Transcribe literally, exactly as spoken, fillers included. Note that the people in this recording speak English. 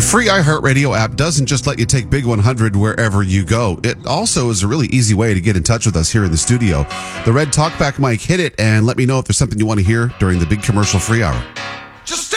free iHeartRadio app doesn't just let you take Big one hundred wherever you go. It also is a really easy way to get in touch with us here in the studio. The red talkback mic, hit it and let me know if there's something you want to hear during the Big Commercial Free Hour.